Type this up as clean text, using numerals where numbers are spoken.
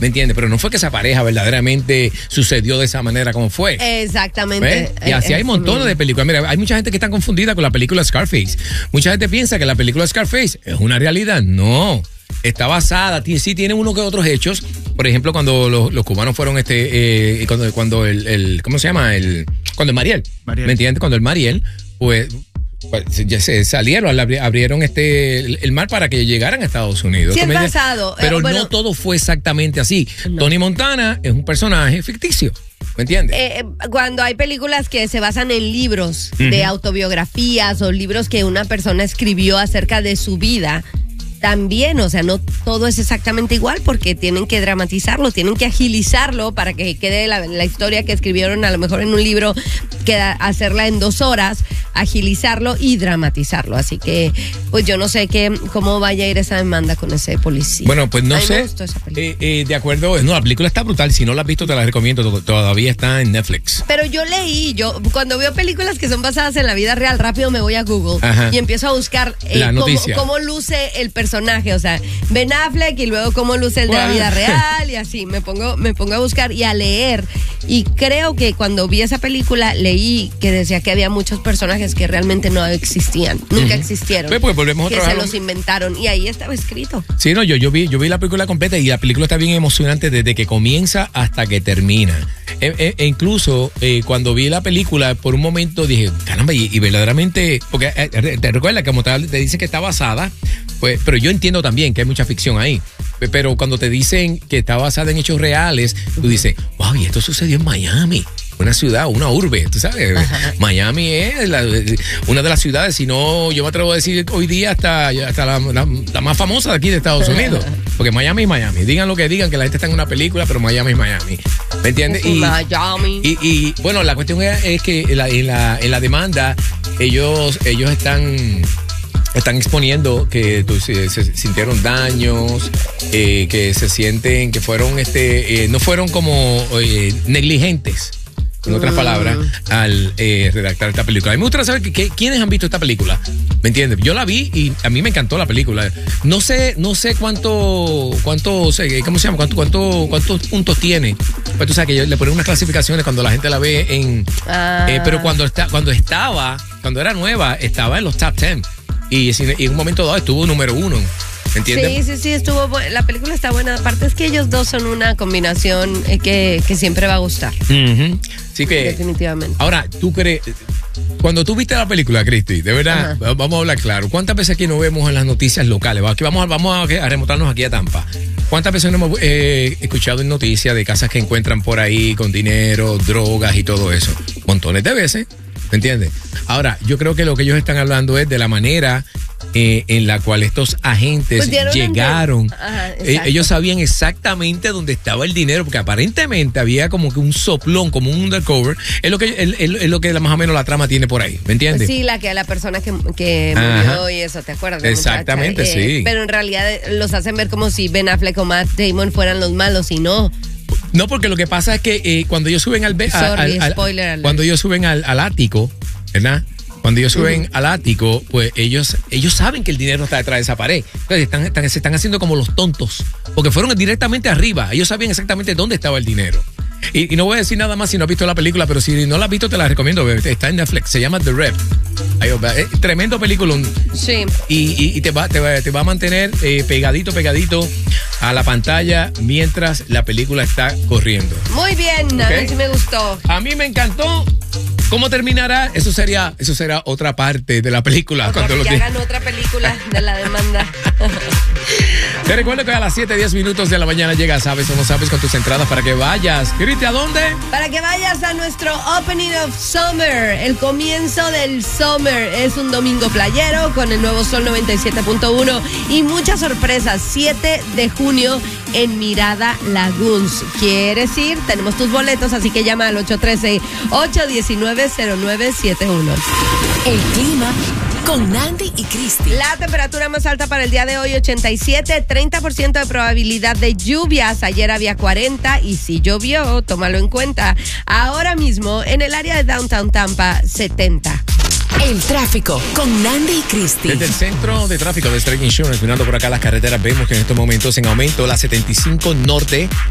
¿me entiendes? Pero no fue que esa pareja verdaderamente sucedió de esa manera como fue. Exactamente. Y así hay montones de películas. Mira, hay mucha gente que está confundida con la película Scarface. Mucha gente piensa que la película Scarface es una realidad. No. Está basada, sí tiene unos que otros hechos. Por ejemplo, cuando los cubanos fueron cuando el ¿cómo se llama? Cuando el Mariel. ¿Me entiendes? Cuando el Mariel, pues ya se salieron, abrieron el mar para que llegaran a Estados Unidos. Sí, es basado. Pero no todo fue exactamente así. No. Tony Montana es un personaje ficticio. ¿Me entiendes? Cuando hay películas que se basan en libros de autobiografías o libros que una persona escribió acerca de su vida, también, o sea, no todo es exactamente igual porque tienen que dramatizarlo, tienen que agilizarlo para que quede la historia que escribieron a lo mejor en un libro, hacerla en 2 horas, agilizarlo y dramatizarlo. Así que, pues yo no sé cómo vaya a ir esa demanda con ese policía. Bueno, pues no sé. Me gustó esa película. De acuerdo, no, la película está brutal. Si no la has visto, te la recomiendo. Todavía está en Netflix. Pero yo cuando veo películas que son basadas en la vida real, rápido me voy a Google y empiezo a buscar cómo luce el personaje, o sea, Ben Affleck y luego cómo luce el de la vida real y así, me pongo a buscar y a leer, y creo que cuando vi esa película leí que decía que había muchos personajes que realmente no existían, nunca existieron, pues volvemos que otra se vez. los inventaron y ahí estaba escrito. Sí, no, yo vi la película completa y la película está bien emocionante desde que comienza hasta que termina. Incluso cuando vi la película, por un momento dije, caramba, y verdaderamente, porque te recuerdas que como te dicen que está basada, pues, pero yo entiendo también que hay mucha ficción ahí. Pero cuando te dicen que está basada en hechos reales, tú dices, wow, y esto sucedió en Miami, una ciudad, una urbe, tú sabes. Ajá. Miami es una de las ciudades, si no, yo me atrevo a decir hoy día hasta la más famosa de aquí de Estados Unidos. Porque Miami es Miami. Digan lo que digan, que la gente está en una película, pero Miami es Miami. ¿Me entiendes? Y bueno, la cuestión es que en la demanda ellos están exponiendo que se sintieron daños, que se sienten que fueron no fueron como negligentes, en otras palabras, al redactar esta película. A mí me gustaría saber quiénes han visto esta película. ¿Me entiendes? Yo la vi y a mí me encantó la película. No sé cuántos, ¿cómo se llama? ¿Cuántos puntos tiene? Pues tú sabes que le ponen unas clasificaciones cuando la gente la ve pero cuando era nueva, estaba en los top 10. Y en un momento dado estuvo número 1. ¿Entiendes? Sí, la película está buena. Aparte es que ellos dos son una combinación que siempre va a gustar. Sí que definitivamente. Ahora, ¿tú crees? Cuando tú viste la película, Cristi, de verdad, vamos a hablar claro. ¿Cuántas veces aquí nos vemos en las noticias locales? Aquí vamos a remontarnos aquí a Tampa. ¿Cuántas veces no hemos escuchado en noticias de casas que encuentran por ahí con dinero, drogas y todo eso? Montones de veces. ¿Me entiendes? Ahora, yo creo que lo que ellos están hablando es de la manera en la cual estos agentes llegaron. Ellos sabían exactamente dónde estaba el dinero, porque aparentemente había como que un soplón, como un undercover. Es lo que más o menos la trama tiene por ahí, ¿me entiendes? Pues sí, la persona que murió y eso, ¿te acuerdas? Exactamente, sí. Pero en realidad los hacen ver como si Ben Affleck o Matt Damon fueran los malos, y no. No, porque lo que pasa es que cuando ellos suben cuando ellos suben al ático, ¿verdad? Cuando ellos suben al ático, pues ellos saben que el dinero está detrás de esa pared. Entonces se están haciendo como los tontos, porque fueron directamente arriba. Ellos sabían exactamente dónde estaba el dinero. Y no voy a decir nada más si no has visto la película, pero si no la has visto te la recomiendo. Está en Netflix, se llama The Rep. Tremendo película. Sí. Y te va a mantener pegadito a la pantalla mientras la película está corriendo. Muy bien, a mí sí me gustó. A mí me encantó. ¿Cómo terminará? Eso será otra parte de la película. Hagan otra película de la demanda. Te recuerdo que a las 7:10 de la mañana llega Sabes o No Sabes con tus entradas para que vayas. ¿Grite a dónde? Para que vayas a nuestro Opening of Summer, el comienzo del Summer. Es un domingo playero con el nuevo Sol 97.1 y muchas sorpresas. 7 de junio en Mirada Lagoons. ¿Quieres ir? Tenemos tus boletos, así que llama al 813-819-0971. El clima con Nandi y Cristi. La temperatura más alta para el día de hoy, 87, 30% de probabilidad de lluvias. Ayer había 40 y si llovió, tómalo en cuenta. Ahora mismo, en el área de Downtown Tampa, 70. El tráfico con Nandi y Cristi. Desde el centro de tráfico de Strike Insurance, mirando por acá las carreteras, vemos que en estos momentos en aumento la 75 norte